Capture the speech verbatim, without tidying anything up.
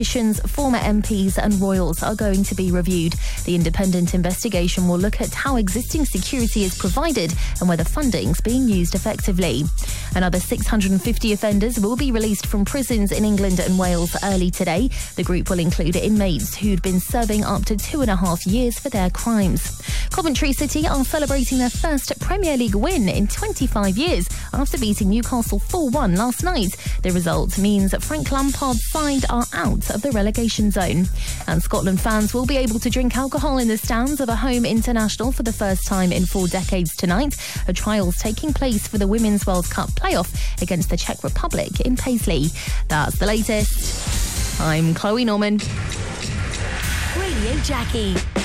Former M Ps and royals are going to be reviewed. The independent investigation will look at how existing security is provided and whether funding's being used effectively. Another six hundred fifty offenders will be released from prisons in England and Wales early today. The group will include inmates who'd been serving up to two and a half years for their crimes. Coventry City are celebrating their first Premier League win in twenty-five years after beating Newcastle four one last night. The result means that Frank Lampard's side are out of the relegation zone. And Scotland fans will be able to drink alcohol in the stands of a home international for the first time in four decades tonight. A trial's taking place for the Women's World Cup playoff against the Czech Republic in Paisley. That's the latest. I'm Chloe Norman. Radio Jackie.